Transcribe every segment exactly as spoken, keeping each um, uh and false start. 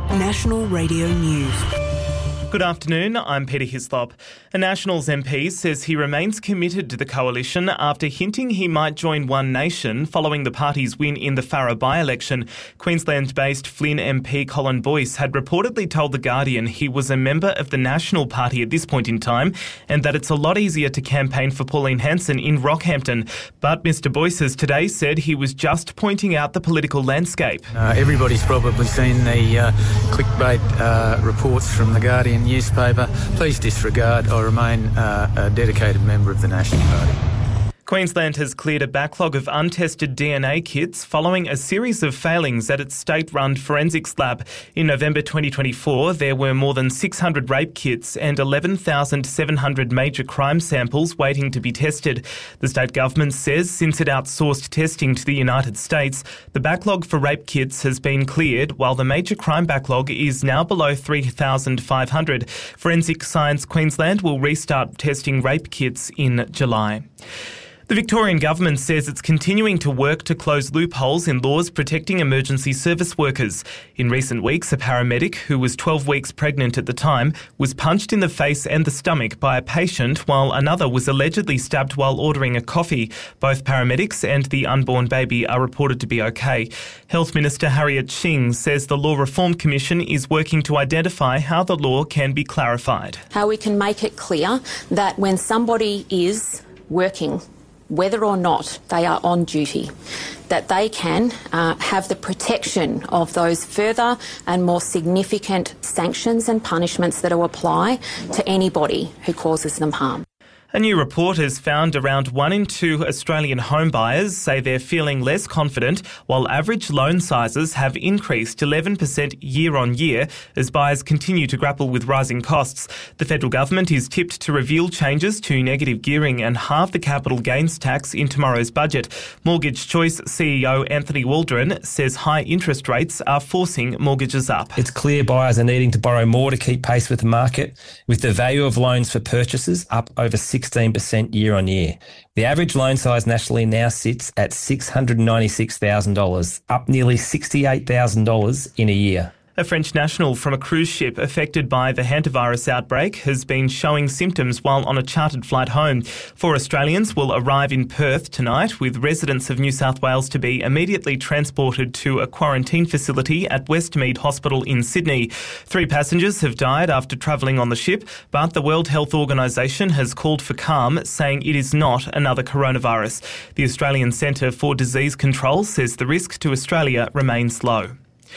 National Radio News. Good afternoon, I'm Peter Hislop. A Nationals M P says he remains committed to the coalition after hinting he might join One Nation following the party's win in the Farrer by-election. Queensland-based Flynn M P Colin Boyce had reportedly told The Guardian he was a member of the National Party at this point in time and that it's a lot easier to campaign for Pauline Hanson in Rockhampton. But Mr Boyce has today said he was just pointing out the political landscape. Uh, everybody's probably seen the uh, clickbait uh, reports from The Guardian newspaper. Please disregard. I remain uh, a dedicated member of the National Party. Queensland has cleared a backlog of untested D N A kits following a series of failings at its state-run forensics lab. In November twenty twenty-four, there were more than six hundred rape kits and eleven thousand seven hundred major crime samples waiting to be tested. The state government says since it outsourced testing to the United States, the backlog for rape kits has been cleared, while the major crime backlog is now below three thousand five hundred. Forensic Science Queensland will restart testing rape kits in July. The Victorian Government says it's continuing to work to close loopholes in laws protecting emergency service workers. In recent weeks, a paramedic who was twelve weeks pregnant at the time was punched in the face and the stomach by a patient, while another was allegedly stabbed while ordering a coffee. Both paramedics and the unborn baby are reported to be okay. Health Minister Harriet Ching says the Law Reform Commission is working to identify how the law can be clarified. How we can make it clear that when somebody is working, whether or not they are on duty, that they can uh, have the protection of those further and more significant sanctions and punishments that will apply to anybody who causes them harm. A new report has found around one in two Australian home buyers say they're feeling less confident, while average loan sizes have increased eleven percent year on year as buyers continue to grapple with rising costs. The federal government is tipped to reveal changes to negative gearing and halve the capital gains tax in tomorrow's budget. Mortgage Choice C E O Anthony Waldron says high interest rates are forcing mortgages up. It's clear buyers are needing to borrow more to keep pace with the market, with the value of loans for purchases up over sixteen percent year on year. The average loan size nationally now sits at six hundred ninety-six thousand dollars, up nearly sixty-eight thousand dollars in a year. A French national from a cruise ship affected by the hantavirus outbreak has been showing symptoms while on a chartered flight home. Four Australians will arrive in Perth tonight, with residents of New South Wales to be immediately transported to a quarantine facility at Westmead Hospital in Sydney. Three passengers have died after travelling on the ship, but the World Health Organisation has called for calm, saying it is not another coronavirus. The Australian Centre for Disease Control says the risk to Australia remains low.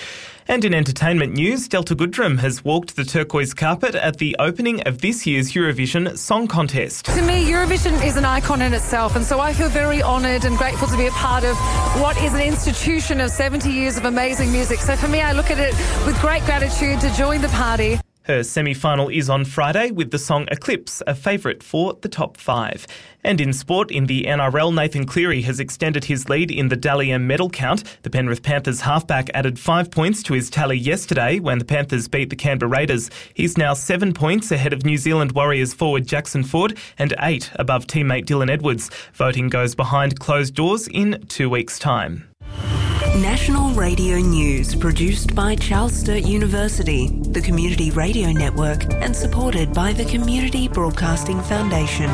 And in entertainment news, Delta Goodrem has walked the turquoise carpet at the opening of this year's Eurovision Song Contest. To me, Eurovision is an icon in itself, and so I feel very honoured and grateful to be a part of what is an institution of seventy years of amazing music. So for me, I look at it with great gratitude to join the party. Her semi-final is on Friday with the song Eclipse, a favourite for the top five. And in sport, in the N R L, Nathan Cleary has extended his lead in the Dally M medal count. The Penrith Panthers halfback added five points to his tally yesterday when the Panthers beat the Canberra Raiders. He's now seven points ahead of New Zealand Warriors forward Jackson Ford and eight above teammate Dylan Edwards. Voting goes behind closed doors in two weeks' time. National Radio News, produced by Charles Sturt University, the Community Radio Network, and supported by the Community Broadcasting Foundation.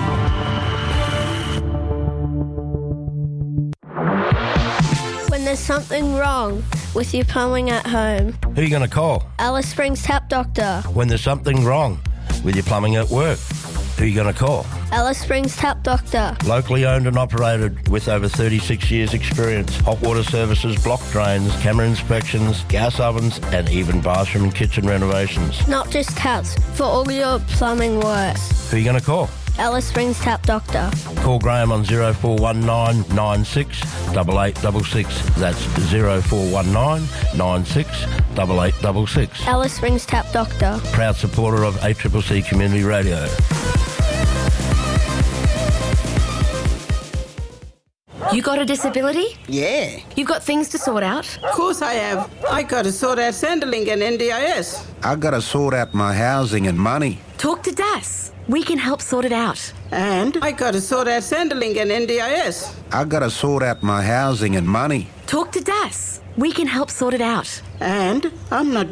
When there's something wrong with your plumbing at home, who are you going to call? Alice Springs Tap Doctor. When there's something wrong with your plumbing at work, who are you going to call? Alice Springs Tap Doctor. Locally owned and operated with over thirty-six years experience. Hot water services, block drains, camera inspections, gas ovens and even bathroom and kitchen renovations. Not just taps, for all your plumbing works. Who are you going to call? Alice Springs Tap Doctor. Call Graham on zero four one nine nine six eight eight six six. That's zero four one nine nine six eight eight six six. Alice Springs Tap Doctor. Proud supporter of A C C C Community Radio. You got a disability? Yeah. You've got things to sort out? Of course I have. I got to sort out Centrelink and N D I S. I got to sort out my housing and money. Talk to D A S. We can help sort it out. And I got to sort out Centrelink and N D I S. I got to sort out my housing and money. Talk to D A S. We can help sort it out. And I'm not